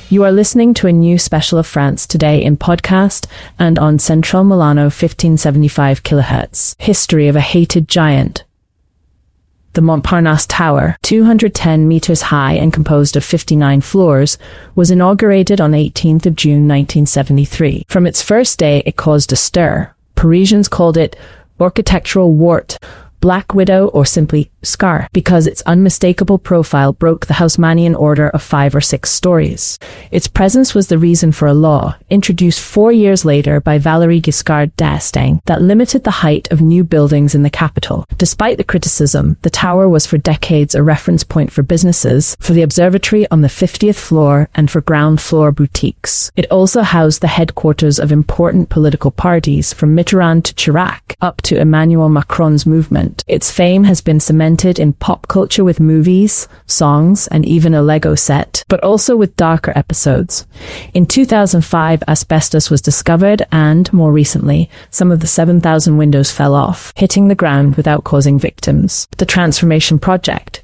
You are listening to a new special of France Today in podcast and on Central Milano 1575 kHz. History of a hated giant. The Montparnasse Tower, 210 meters high and composed of 59 floors, was inaugurated on 18th of June 1973. From its first day, it caused a stir. Parisians called it architectural wart, Black Widow, or simply Scar, because its unmistakable profile broke the Haussmannian order of 5 or 6 stories. Its presence was the reason for a law, introduced 4 years later by Valéry Giscard d'Estaing, that limited the height of new buildings in the capital. Despite the criticism, the tower was for decades a reference point for businesses, for the observatory on the 50th floor, and for ground floor boutiques. It also housed the headquarters of important political parties, from Mitterrand to Chirac, up to Emmanuel Macron's movement. Its fame has been cemented in pop culture with movies, songs, and even a Lego set, but also with darker episodes. In 2005, asbestos was discovered and, more recently, some of the 7,000 windows fell off, hitting the ground without causing victims. The Transformation Project.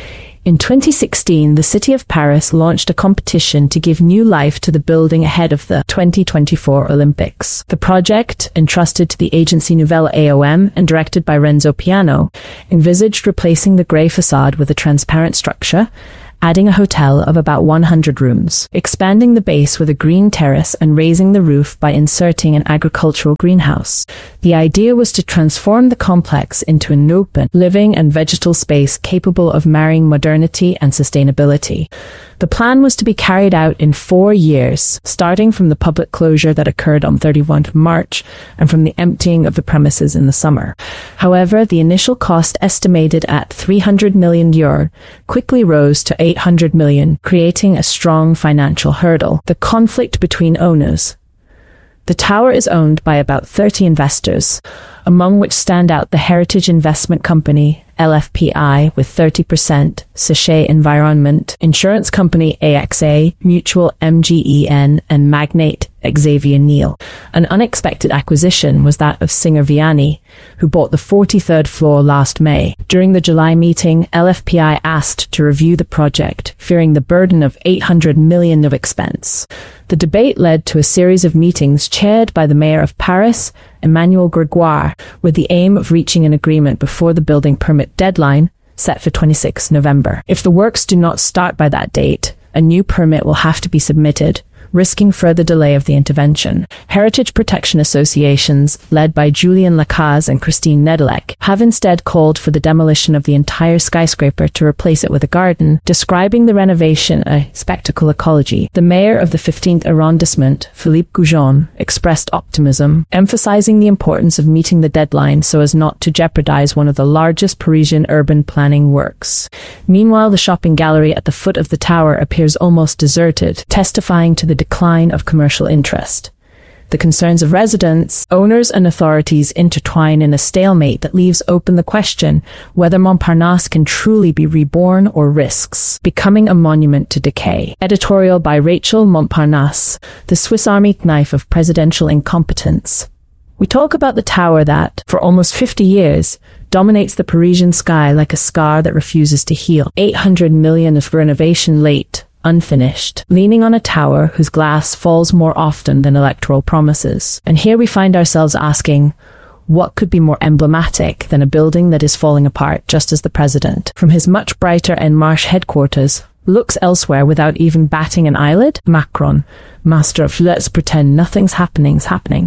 In 2016, the city of Paris launched a competition to give new life to the building ahead of the 2024 Olympics. The project, entrusted to the agency Nouvelle AOM and directed by Renzo Piano, envisaged replacing the grey facade with a transparent structure, adding a hotel of about 100 rooms, expanding the base with a green terrace and raising the roof by inserting an agricultural greenhouse. The idea was to transform the complex into an open, living and vegetal space capable of marrying modernity and sustainability. The plan was to be carried out in 4 years, starting from the public closure that occurred on 31 March and from the emptying of the premises in the summer. However, the initial cost, estimated at €300 million, quickly rose to €800 million, creating a strong financial hurdle. The conflict between owners. The tower is owned by about 30 investors, among which stand out the Heritage Investment Company, LFPI, with 30%, Sachet Environment, insurance company AXA, Mutual MGEN, and magnate Xavier Niel. An unexpected acquisition was that of Singer Vianney, who bought the 43rd floor last May. During the July meeting, LFPI asked to review the project, fearing the burden of €800 million of expense. The debate led to a series of meetings chaired by the mayor of Paris, Emmanuel Grégoire, with the aim of reaching an agreement before the building permit deadline, set for 26 November. If the works do not start by that date, a new permit will have to be submitted, risking further delay of the intervention. Heritage protection associations, led by Julien Lacaze and Christine Nedelec, have instead called for the demolition of the entire skyscraper to replace it with a garden, describing the renovation a spectacle ecology. The mayor of the 15th arrondissement, Philippe Goujon, expressed optimism, emphasizing the importance of meeting the deadline so as not to jeopardize one of the largest Parisian urban planning works. Meanwhile, the shopping gallery at the foot of the tower appears almost deserted, testifying to the decline of commercial interest. The concerns of residents, owners and authorities intertwine in a stalemate that leaves open the question whether Montparnasse can truly be reborn or risks becoming a monument to decay. Editorial by Rachel Montparnasse, the Swiss Army knife of presidential incompetence. We talk about the tower that, for almost 50 years, dominates the Parisian sky like a scar that refuses to heal. 800 million of renovation late, unfinished, leaning on a tower whose glass falls more often than electoral promises. And here we find ourselves asking, what could be more emblematic than a building that is falling apart just as the president, from his much brighter En Marche headquarters, looks elsewhere without even batting an eyelid? Macron, master of let's pretend nothing's happening,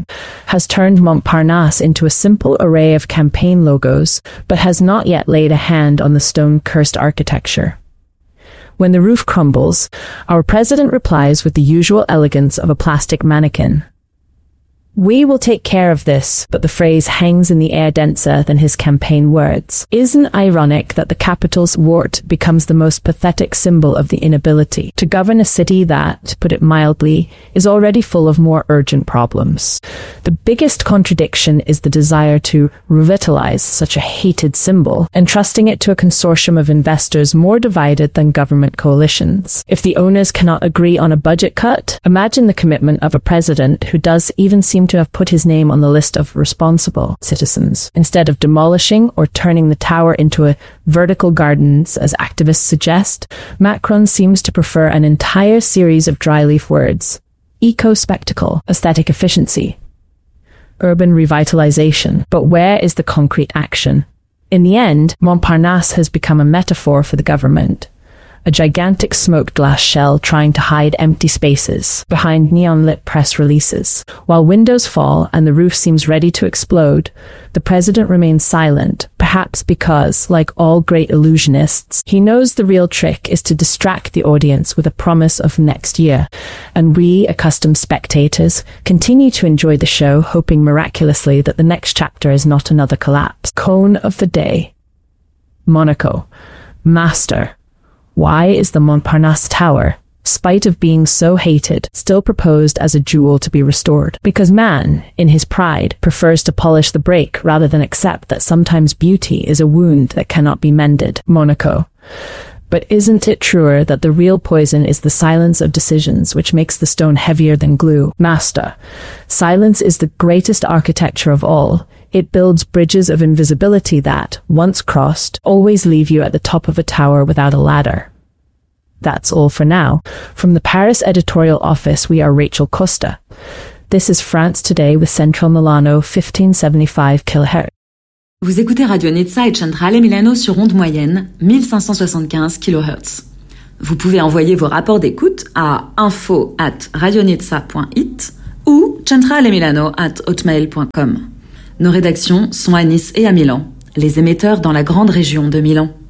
has turned Montparnasse into a simple array of campaign logos, but has not yet laid a hand on the stone-cursed architecture. When the roof crumbles, our president replies with the usual elegance of a plastic mannequin. We will take care of this, but the phrase hangs in the air denser than his campaign words. Isn't ironic that the capital's wart becomes the most pathetic symbol of the inability to govern a city that, to put it mildly, is already full of more urgent problems? The biggest contradiction is the desire to revitalize such a hated symbol, entrusting it to a consortium of investors more divided than government coalitions. If the owners cannot agree on a budget cut, imagine the commitment of a president who does even seem seem to have put his name on the list of responsible citizens. Instead of demolishing or turning the tower into a vertical gardens, as activists suggest, Macron seems to prefer an entire series of dry-leaf words: eco-spectacle, aesthetic efficiency, urban revitalization. But where is the concrete action? In the end, Montparnasse has become a metaphor for the government, a gigantic smoked glass shell trying to hide empty spaces behind neon-lit press releases. While windows fall and the roof seems ready to explode, the president remains silent, perhaps because, like all great illusionists, he knows the real trick is to distract the audience with a promise of next year. And we, accustomed spectators, continue to enjoy the show, hoping miraculously that the next chapter is not another collapse. Cone of the day. Monaco. Master. Why is the Montparnasse Tower, spite of being so hated, still proposed as a jewel to be restored? Because man, in his pride, prefers to polish the break rather than accept that sometimes beauty is a wound that cannot be mended. Monaco. But isn't it truer that the real poison is the silence of decisions, which makes the stone heavier than glue? Master. Silence is the greatest architecture of all. It builds bridges of invisibility that, once crossed, always leave you at the top of a tower without a ladder. That's all for now. From the Paris editorial office, we are Rachel Costa. This is France Today with Central Milano 1575 kHz. Vous écoutez Radio Nizza et Centrale Milano sur onde moyenne 1575 kHz. Vous pouvez envoyer vos rapports d'écoute à info@radionizza.it ou centralemilano@hotmail.com. Nos rédactions sont à Nice et à Milan, les émetteurs dans la grande région de Milan.